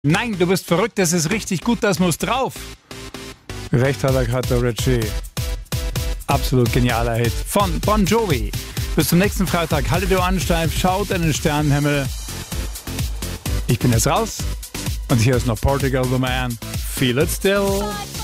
Nein, du bist verrückt, das ist richtig gut, das muss drauf. Recht hat er Kato Ritchie. Absolut genialer Hit von Bon Jovi. Bis zum nächsten Freitag. Haltet ihr Ohren steif, schaut in den Sternenhimmel. Ich bin jetzt raus und hier ist noch Portugal the Man. Feel it still.